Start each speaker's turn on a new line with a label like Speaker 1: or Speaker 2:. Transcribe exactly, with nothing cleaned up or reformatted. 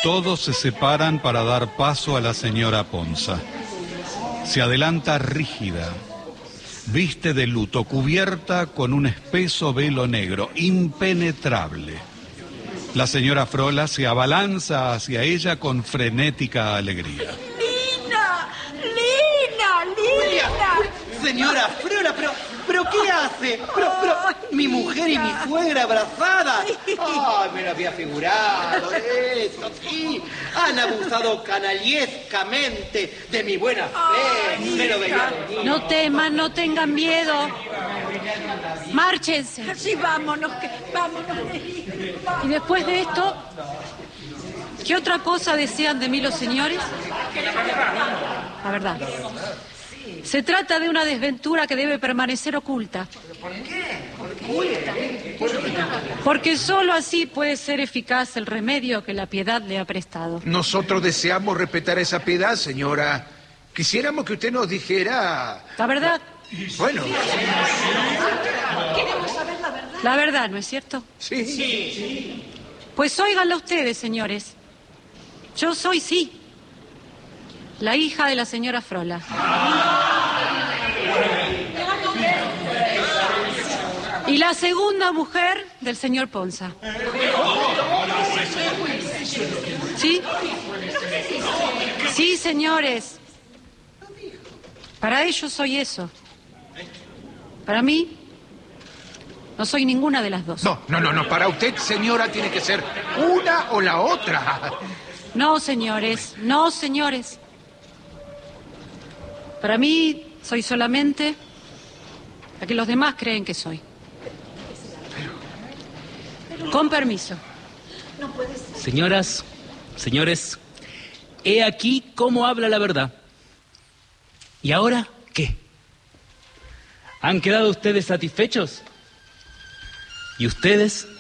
Speaker 1: Todos se separan para dar paso a la señora Ponza. Se adelanta rígida, viste de luto, cubierta con un espeso velo negro, impenetrable. La señora Frola se abalanza hacia ella con frenética alegría.
Speaker 2: ¡Lina! ¡Lina! ¡Lina!
Speaker 3: Señora Frola, pero, pero ¿qué hace? Pero, pero, mi mujer y mi suegra abrazadas. Ay, me lo había figurado, eso sí. Han abusado canallescamente de mi buena fe. Me lo veía venir.
Speaker 4: No teman, no tengan miedo. Márchense.
Speaker 2: Sí, vámonos, que, vámonos.
Speaker 4: Y después de esto, ¿qué otra cosa desean de mí los señores? La verdad. Se trata de una desventura que debe permanecer oculta.
Speaker 3: ¿Por qué? ¿Por qué?
Speaker 4: Porque solo así puede ser eficaz el remedio que la piedad le ha prestado.
Speaker 5: Nosotros deseamos respetar esa piedad, señora. Quisiéramos que usted nos dijera...
Speaker 4: ¿La verdad?
Speaker 5: Bueno.
Speaker 2: Queremos saber la verdad.
Speaker 4: La verdad, ¿no es cierto?
Speaker 5: Sí. Sí.
Speaker 4: Pues óiganlo ustedes, señores. Yo soy, sí, la hija de la señora Frola. Y la segunda mujer del señor Ponza. ¿Sí? Sí, señores. Para ellos soy eso. Para mí, no soy ninguna de las dos.
Speaker 5: No, no, no, no. Para usted, señora, tiene que ser una o la otra.
Speaker 4: No, señores. No, señores. Para mí, soy solamente la que los demás creen que soy. Con permiso.
Speaker 6: Señoras, señores, he aquí cómo habla la verdad. ¿Y ahora qué? ¿Han quedado ustedes satisfechos? ¿Y ustedes